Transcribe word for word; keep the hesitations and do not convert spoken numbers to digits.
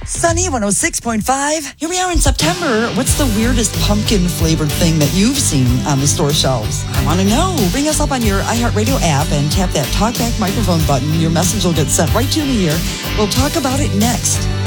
Sunny one oh six point five. Here we are in September. What's the weirdest pumpkin flavored thing that you've seen on the store shelves? I want to know. Bring us up on your iHeartRadio app and tap that talkback microphone button. Your message will get sent right to me here. We'll talk about it next.